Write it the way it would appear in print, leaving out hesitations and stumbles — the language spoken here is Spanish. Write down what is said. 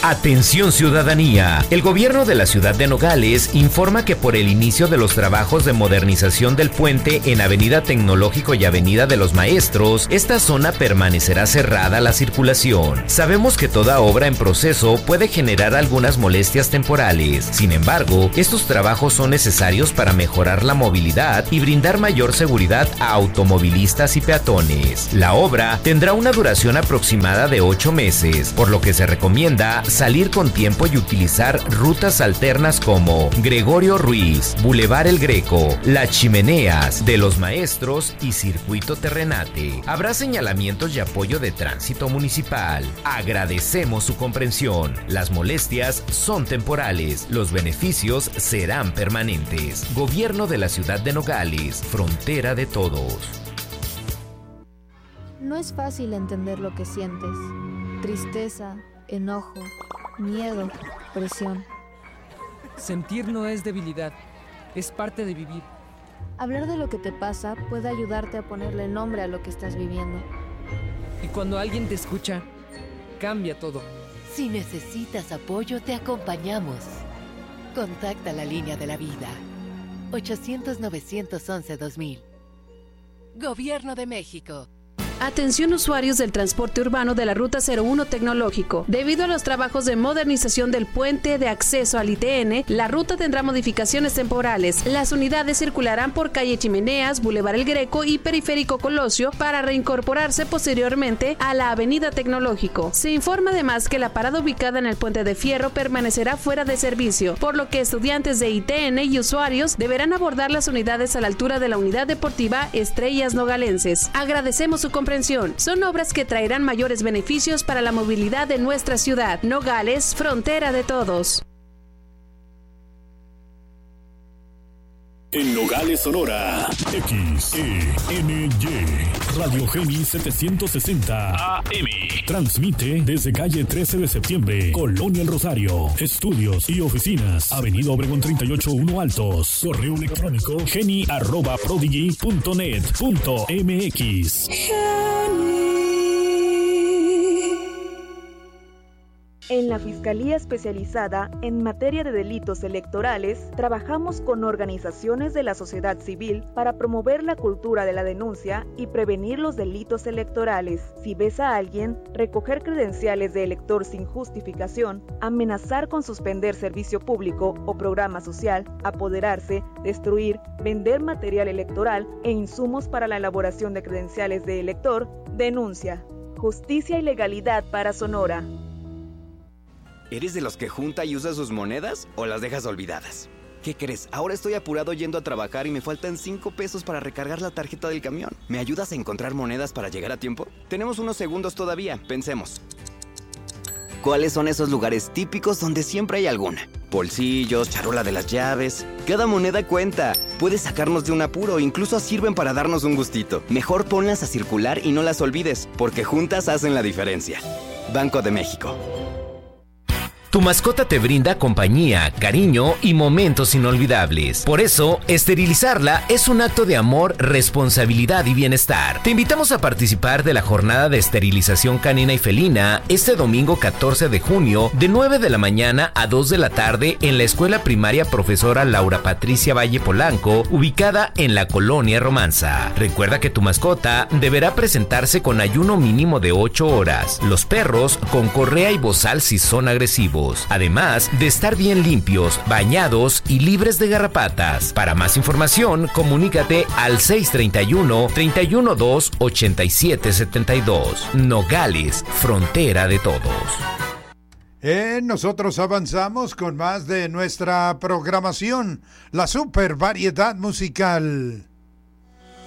Atención ciudadanía. El gobierno de la ciudad de Nogales informa que por el inicio de los trabajos de modernización del puente en Avenida Tecnológico y Avenida de los Maestros, esta zona permanecerá cerrada a la circulación. Sabemos que toda obra en proceso puede generar algunas molestias temporales. Sin embargo, estos trabajos son necesarios para mejorar la movilidad y brindar mayor seguridad a automovilistas y peatones. La obra tendrá una duración aproximada de 8 meses, por lo que se recomienda salir con tiempo y utilizar rutas alternas como Gregorio Ruiz, Boulevard El Greco, Las Chimeneas, de los Maestros y Circuito Terrenate. Habrá señalamientos y apoyo de tránsito municipal. Agradecemos su comprensión. Las molestias son temporales, los beneficios serán permanentes. Gobierno de la ciudad de Nogales, frontera de todos. No es fácil entender lo que sientes. Tristeza, enojo, miedo, presión. Sentir no es debilidad, es parte de vivir. Hablar de lo que te pasa puede ayudarte a ponerle nombre a lo que estás viviendo. Y cuando alguien te escucha, cambia todo. Si necesitas apoyo, te acompañamos. Contacta la línea de la vida. 800-911-2000. Gobierno de México. Atención usuarios del transporte urbano de la Ruta 01 Tecnológico. Debido a los trabajos de modernización del puente de acceso al ITN, la ruta tendrá modificaciones temporales. Las unidades circularán por calle Chimeneas, Boulevard El Greco y Periférico Colosio para reincorporarse posteriormente a la Avenida Tecnológico. Se informa además que la parada ubicada en el Puente de Fierro permanecerá fuera de servicio, por lo que estudiantes de ITN y usuarios deberán abordar las unidades a la altura de la Unidad Deportiva Estrellas Nogalenses. Agradecemos su comprensión. Son obras que traerán mayores beneficios para la movilidad de nuestra ciudad. Nogales, frontera de todos. En Nogales, Sonora, XENY, Radio Geni 760 AM. Transmite desde calle 13 de septiembre, Colonia El Rosario. Estudios y oficinas, Avenida Obregón 38-1 Altos. Correo electrónico geni@prodigy.net.mx. En la Fiscalía Especializada en Materia de Delitos Electorales, trabajamos con organizaciones de la sociedad civil para promover la cultura de la denuncia y prevenir los delitos electorales. Si ves a alguien recoger credenciales de elector sin justificación, amenazar con suspender servicio público o programa social, apoderarse, destruir, vender material electoral e insumos para la elaboración de credenciales de elector, denuncia. Justicia y legalidad para Sonora. ¿Eres de los que junta y usa sus monedas o las dejas olvidadas? ¿Qué crees? Ahora estoy apurado yendo a trabajar y me faltan 5 pesos para recargar la tarjeta del camión. ¿Me ayudas a encontrar monedas para llegar a tiempo? Tenemos unos segundos todavía, pensemos. ¿Cuáles son esos lugares típicos donde siempre hay alguna? Bolsillos, charola de las llaves. Cada moneda cuenta. Puede sacarnos de un apuro, incluso sirven para darnos un gustito. Mejor ponlas a circular y no las olvides, porque juntas hacen la diferencia. Banco de México. Tu mascota te brinda compañía, cariño y momentos inolvidables. Por eso, esterilizarla es un acto de amor, responsabilidad y bienestar. Te invitamos a participar de la jornada de esterilización canina y felina este domingo 14 de junio de 9 de la mañana a 2 de la tarde en la Escuela Primaria Profesora Laura Patricia Valle Polanco, ubicada en la Colonia Romanza. Recuerda que tu mascota deberá presentarse con ayuno mínimo de 8 horas. Los perros con correa y bozal si son agresivos. Además de estar bien limpios, bañados y libres de garrapatas. Para más información, comunícate al 631-312-8772. Nogales, frontera de todos. Nosotros avanzamos con más de nuestra programación, la super variedad musical.